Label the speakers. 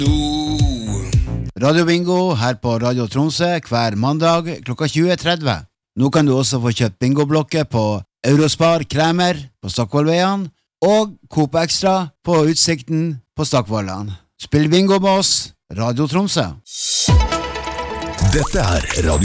Speaker 1: Radio Bingo her på Radio Tromsø hver mandag klokka 20.30. Nå kan du også få kjøpt bingoblokker på Eurospar Kremer på Stockholmveien og Coop Extra på Utsikten på Stockholm. Spill bingo med oss, Radio Tromsø.
Speaker 2: Dette er Radio